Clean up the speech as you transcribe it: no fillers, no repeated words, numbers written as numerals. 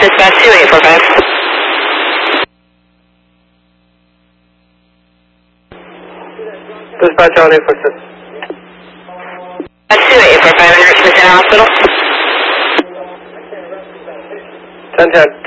Dispatch 2845. Dispatch on 846. Dispatch 2845 in Richmond General Hospital. 1010.